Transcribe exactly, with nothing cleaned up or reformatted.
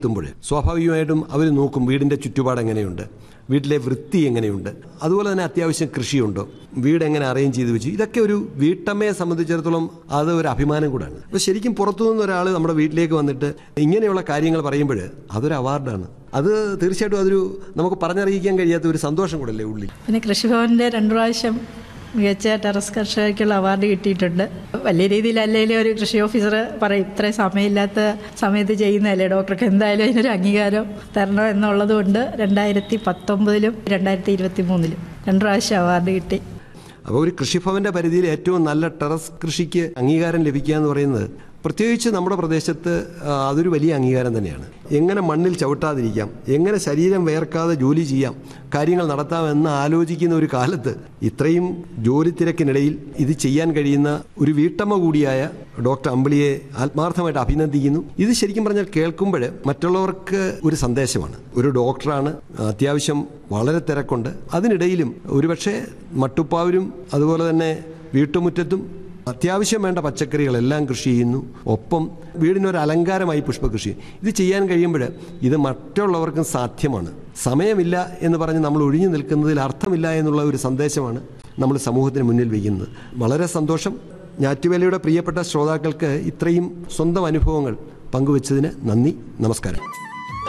എത്തുമ്പോൾ സ്വാഭാവികമായിട്ടും അവർ നോക്കും വീടിൻ്റെ ചുറ്റുപാട് എങ്ങനെയുണ്ട്, വീട്ടിലെ വൃത്തി എങ്ങനെയുണ്ട്, അതുപോലെ തന്നെ അത്യാവശ്യം കൃഷിയുണ്ടോ, വീട് എങ്ങനെ അറേഞ്ച് ചെയ്ത് വെച്ചു. ഇതൊക്കെ ഒരു വീട്ടമ്മയെ സംബന്ധിച്ചിടത്തോളം അത് ഒരു അഭിമാനം കൂടാണ്. അപ്പോൾ ശരിക്കും പുറത്തുനിന്ന് ഒരാൾ നമ്മുടെ വീട്ടിലേക്ക് വന്നിട്ട് ഇങ്ങനെയുള്ള കാര്യങ്ങൾ പറയുമ്പോൾ അതൊരു അവാർഡാണ്. അത് തീർച്ചയായിട്ടും അതൊരു നമുക്ക് പറഞ്ഞറിയിക്കാൻ കഴിയാത്ത ഒരു സന്തോഷം കൂടല്ലേ ഉള്ളിൽ. പിന്നെ കൃഷിഭവൻ്റെ രണ്ടു പ്രാവശ്യം മികച്ച ടെറസ് കർഷകർക്കുള്ള അവാർഡ് കിട്ടിയിട്ടുണ്ട്. വലിയ രീതിയിലല്ലെങ്കിലും ഒരു കൃഷി ഓഫീസർ പറയും ഇത്രയും സമയമില്ലാത്ത സമയത്ത് ചെയ്യുന്നതല്ലേ, ഡോക്ടർക്ക് എന്തായാലും അതിനൊരു അംഗീകാരം തരണം എന്നുള്ളത് കൊണ്ട് രണ്ടായിരത്തി പത്തൊമ്പതിലും രണ്ടായിരത്തി ഇരുപത്തി മൂന്നിലും രണ്ടു പ്രാവശ്യം അവാർഡ് കിട്ടി. അപ്പോൾ ഒരു കൃഷിഭവൻ്റെ പരിധിയിൽ ഏറ്റവും നല്ല ടെറസ് കൃഷിക്ക് അംഗീകാരം ലഭിക്കുക എന്ന് പറയുന്നത് പ്രത്യേകിച്ച് നമ്മുടെ പ്രദേശത്ത് അതൊരു വലിയ അംഗീകാരം തന്നെയാണ്. എങ്ങനെ മണ്ണിൽ ചവിട്ടാതിരിക്കാം, എങ്ങനെ ശരീരം വേർക്കാതെ ജോലി ചെയ്യാം, കാര്യങ്ങൾ നടത്താമെന്ന് ആലോചിക്കുന്ന ഒരു കാലത്ത് ഇത്രയും ജോലി തിരക്കിനിടയിൽ ഇത് ചെയ്യാൻ കഴിയുന്ന ഒരു വീട്ടമ്മ കൂടിയായ ഡോക്ടർ അമ്പിളിയെ ആത്മാർത്ഥമായിട്ട് അഭിനന്ദിക്കുന്നു. ഇത് ശരിക്കും പറഞ്ഞാൽ കേൾക്കുമ്പോൾ മറ്റുള്ളവർക്ക് ഒരു സന്ദേശമാണ്. ഒരു ഡോക്ടറാണ്, അത്യാവശ്യം വളരെ തിരക്കുണ്ട്, അതിനിടയിലും ഒരുപക്ഷെ മട്ടുപ്പാവിലും അതുപോലെ തന്നെ വീട്ടുമുറ്റത്തും അത്യാവശ്യം വേണ്ട പച്ചക്കറികളെല്ലാം കൃഷി ചെയ്യുന്നു. ഒപ്പം വീടിനൊരു അലങ്കാരമായി പുഷ്പകൃഷി. ഇത് ചെയ്യാൻ കഴിയുമ്പോൾ ഇത് മറ്റുള്ളവർക്കും സാധ്യമാണ്. സമയമില്ല എന്ന് പറഞ്ഞ് നമ്മൾ ഒഴിഞ്ഞു നിൽക്കുന്നതിൽ അർത്ഥമില്ല എന്നുള്ള ഒരു സന്ദേശമാണ് നമ്മൾ സമൂഹത്തിന് മുന്നിൽ വയ്ക്കുന്നത്. വളരെ സന്തോഷം. ഞാറ്റുവേലയുടെ പ്രിയപ്പെട്ട ശ്രോതാക്കൾക്ക് ഇത്രയും സ്വന്തം അനുഭവങ്ങൾ പങ്കുവച്ചതിന് നന്ദി. നമസ്കാരം.